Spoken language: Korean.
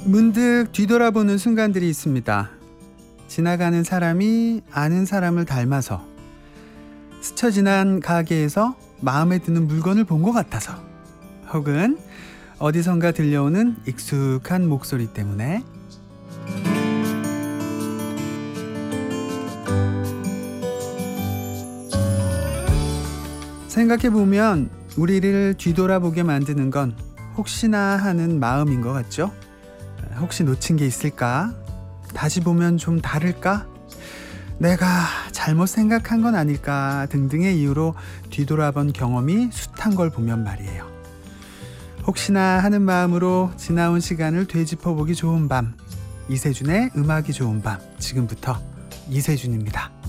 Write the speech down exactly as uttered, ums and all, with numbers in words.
문득 뒤돌아보는 순간들이 있습니다. 지나가는 사람이 아는 사람을 닮아서, 스쳐 지난 가게에서 마음에 드는 물건을 본 것 같아서, 혹은 어디선가 들려오는 익숙한 목소리 때문에. 생각해보면 우리를 뒤돌아보게 만드는 건 혹시나 하는 마음인 것 같죠? 혹시 놓친 게 있을까? 다시 보면 좀 다를까? 내가 잘못 생각한 건 아닐까? 등등의 이유로 뒤돌아본 경험이 숱한 걸 보면 말이에요. 혹시나 하는 마음으로 지나온 시간을 되짚어보기 좋은 밤, 이세준의 음악이 좋은 밤, 지금부터 이세준입니다.